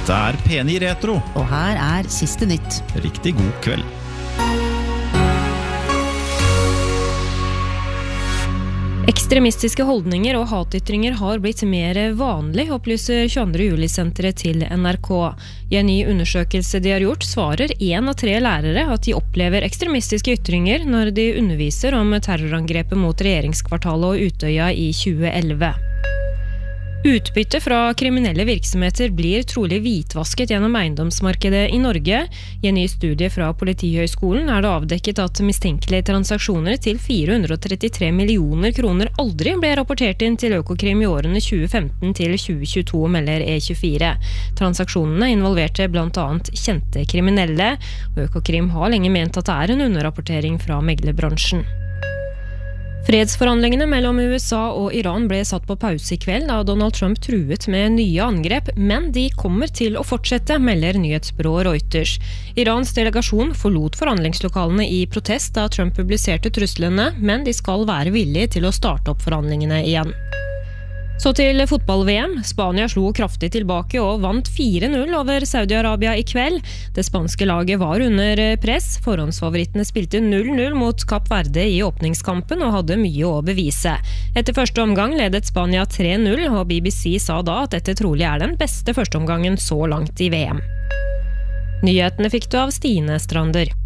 Dette P9 Retro. Og her siste nytt. Riktig god kveld. Ekstremistiske holdninger og hatytringer har blitt mer vanlig, opplyser 22. juli-senteret til NRK. I en ny undersøkelse de har gjort, svarer 1 av 3 lærere at de opplever ekstremistiske ytringer når de underviser om terrorangrepet mot regjeringskvartalet og Utøya i 2011. Utbytte fra kriminelle virksomheter blir trolig hvitvasket gjennom eiendomsmarkedet i Norge. I en ny studie fra Politihøgskolen det avdekket at mistenkelige transaksjoner til 433 millioner kroner aldri ble rapportert inn til Økokrim i årene 2015 til 2022, melder E24. Transaksjonene involverte blant annet kjente kriminelle, og Økokrim har lenge ment at det en underrapportering fra meglerbransjen. Fredsforhandlingene mellom USA og Iran ble satt på pause i kveld da Donald Trump truet med nye angrep, men de kommer til å fortsette, melder nyhetsbyrået Reuters. Irans delegasjon forlot forhandlingslokalene i protest da Trump publiserte truslene, men de skal være villige til å starte opp forhandlingene igjen. Så til fotball-VM. Spania slo kraftig tilbake og vant 4-0 over Saudi-Arabia i kveld. Det spanske laget var under press. Forhåndsfavorittene spilte 0-0 mot Kapp Verde i åpningskampen og hadde mye å bevise. Etter første omgang ledet Spania 3-0, og BBC sa da at dette trolig den beste førsteomgangen så langt i VM. Nyhetene fikk du av Stine Strander.